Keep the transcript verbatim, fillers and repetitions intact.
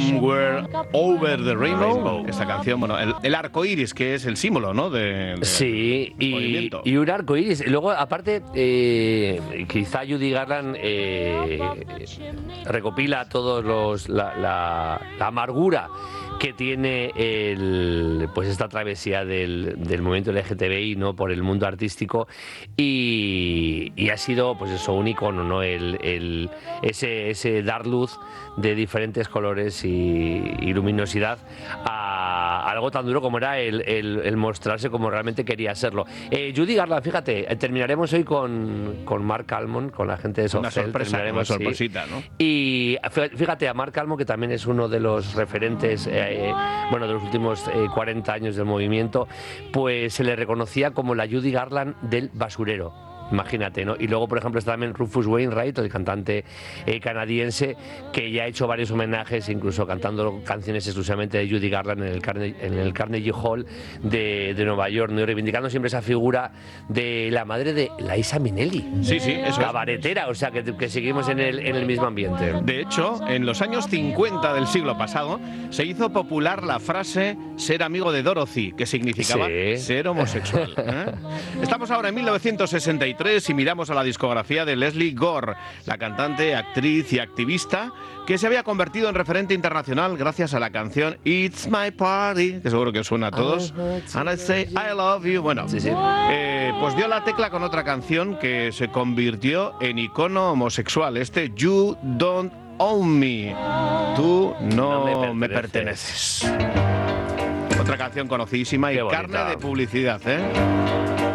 Somewhere Over the Rainbow. Esta canción, bueno, el, el arco iris, que es el símbolo, ¿no? De, de sí, y, y un arco iris. Luego, aparte, eh, quizá Judy Garland eh, recopila todos los la, la, la amargura que tiene el, pues esta travesía del, del movimiento L G T B I, ¿no? Por el mundo artístico, y, y ha sido, pues eso, un icono, ¿no? El, el, ese, ese dar luz de diferentes colores y, y luminosidad a, a algo tan duro como era el, el, el mostrarse como realmente quería serlo. Eh, Judy Garland, fíjate, terminaremos hoy con, con Mark Almond, con la gente de Soft Una Cell, sorpresa, una sorpresita, sí. ¿no? Y fíjate, a Mark Almond, que también es uno de los referentes, eh, bueno, de los últimos eh, cuarenta años del movimiento, pues se le reconocía como la Judy Garland del basurero. Imagínate, ¿no? Y luego, por ejemplo, está también Rufus Wainwright, el cantante eh, canadiense, que ya ha hecho varios homenajes, incluso cantando canciones exclusivamente de Judy Garland en el, Carne, en el Carnegie Hall de, de Nueva York, ¿no? Y reivindicando siempre esa figura de la madre de Liza Minnelli. Sí, sí, eso cabaretera, es. O sea, que, que seguimos en el, en el mismo ambiente. De hecho, en los años cincuenta del siglo pasado, se hizo popular la frase ser amigo de Dorothy, que significaba sí. ser homosexual. ¿eh? Estamos ahora en mil novecientos sesenta y tres y miramos a la discografía de Lesley Gore, la cantante, actriz y activista que se había convertido en referente internacional gracias a la canción It's My Party, que seguro que suena a todos, And I Say I Love You. Bueno, sí, sí. Eh, pues dio la tecla con otra canción que se convirtió en icono homosexual, este You Don't Own Me, tú no, no me perteneces. Me perteneces. Otra canción conocidísima y carne de publicidad, ¿eh?